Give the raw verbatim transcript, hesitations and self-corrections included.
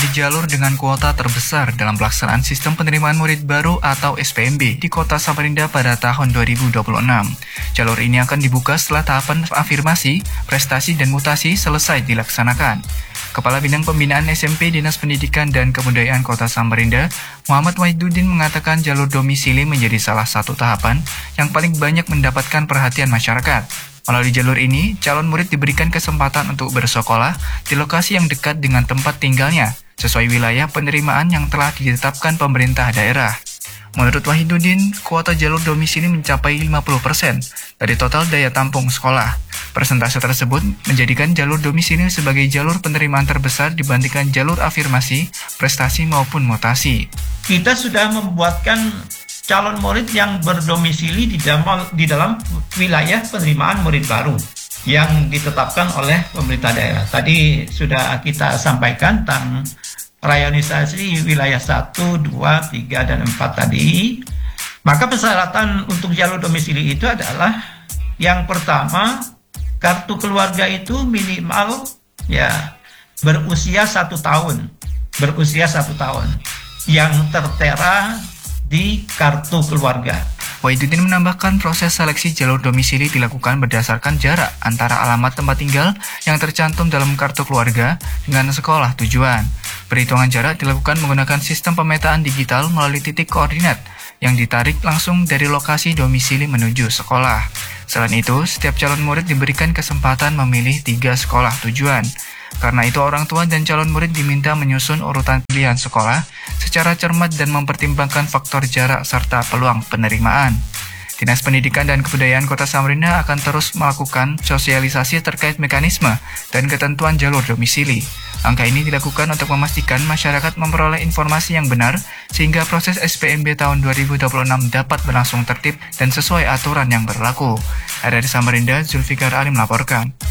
menjadi jalur dengan kuota terbesar dalam pelaksanaan sistem penerimaan murid baru atau S P M B di Kota Samarinda pada tahun dua ribu dua puluh enam. Jalur ini akan dibuka setelah tahapan afirmasi, prestasi, dan mutasi selesai dilaksanakan. Kepala Bidang Pembinaan S M P Dinas Pendidikan dan Kebudayaan Kota Samarinda, Muhammad Wahidudin, mengatakan jalur domisili menjadi salah satu tahapan yang paling banyak mendapatkan perhatian masyarakat. Melalui jalur ini, calon murid diberikan kesempatan untuk bersekolah di lokasi yang dekat dengan tempat tinggalnya, sesuai wilayah penerimaan yang telah ditetapkan pemerintah daerah. Menurut Wahidudin, kuota jalur domisili mencapai lima puluh persen dari total daya tampung sekolah. Persentase tersebut menjadikan jalur domisili sebagai jalur penerimaan terbesar dibandingkan jalur afirmasi, prestasi maupun mutasi. Kita sudah membuatkan calon murid yang berdomisili di dalam, di dalam wilayah penerimaan murid baru yang ditetapkan oleh pemerintah daerah. Tadi sudah kita sampaikan tentang rayonisasi wilayah satu, dua, tiga, dan empat tadi. Maka persyaratan untuk jalur domisili itu adalah yang pertama, kartu keluarga itu minimal ya berusia satu tahun, berusia satu tahun yang tertera di kartu keluarga. Wahidudin menambahkan proses seleksi jalur domisili dilakukan berdasarkan jarak antara alamat tempat tinggal yang tercantum dalam kartu keluarga dengan sekolah tujuan. Perhitungan jarak dilakukan menggunakan sistem pemetaan digital melalui titik koordinat yang ditarik langsung dari lokasi domisili menuju sekolah. Selain itu, setiap calon murid diberikan kesempatan memilih tiga sekolah tujuan. Karena itu, orang tua dan calon murid diminta menyusun urutan pilihan sekolah secara cermat dan mempertimbangkan faktor jarak serta peluang penerimaan. Dinas Pendidikan dan Kebudayaan Kota Samarinda akan terus melakukan sosialisasi terkait mekanisme dan ketentuan jalur domisili. Langkah ini dilakukan untuk memastikan masyarakat memperoleh informasi yang benar sehingga proses S P M B tahun dua ribu dua puluh enam dapat berlangsung tertib dan sesuai aturan yang berlaku. Dari Samarinda, Zulfikar Ali melaporkan.